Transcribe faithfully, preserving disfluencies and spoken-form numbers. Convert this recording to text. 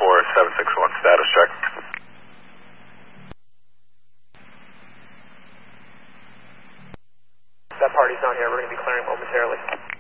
four seven six one, status check. That party's not here. We're going to be clearing momentarily.